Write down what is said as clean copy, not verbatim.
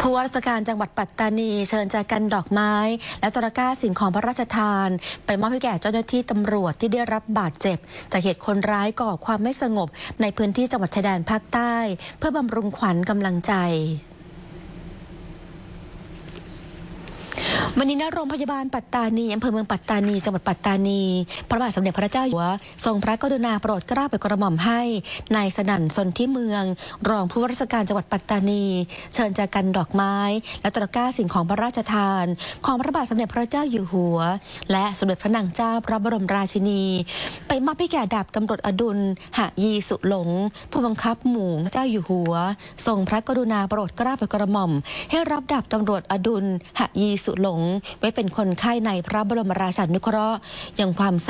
ผู้ว่าราชการจังหวัดปัตตานีเชิญแจกันดอกไม้และตะกร้าสิ่งของพระราชทานไปมอบให้แก่เจ้าหน้าที่ตำรวจที่ได้รับบาดเจ็บจากเหตุคนร้ายก่อความไม่สงบในพื้นที่จังหวัดชายแดนภาคใต้เพื่อบำรุงขวัญกำลังใจวันนี้ณโรงพยาบาลปัตตานีอำเภอเมืองปัตตานีจังหวัดปัตตานีพระบาทสมเด็จพระเจ้าอยู่หัวทรงพระกรุณาโปรดเกล้าโปรดกระหม่อมให้นายสนั่นสนธิเมืองรองผู้ว่าราชการจังหวัดปัตตานีเชิญแจกันดอกไม้และตะกร้าสิ่งของพระราชทานของพระบาทสมเด็จพระเจ้าอยู่หัวและสมเด็จพระนางเจ้าพระบรมราชินีไปมอบให้แก่ดาบตำรวจอดุลหะยีสุหลงผู้บังคับหมู่เจ้าอยู่หัวทรงพระกรุณาโปรดเกล้าโปรดกระหม่อมให้รับดาบตำรวจอดุลหะยีสุหลงไว้เป็นคนไข้ในพระบรมราชานุเคราะห์อย่างความ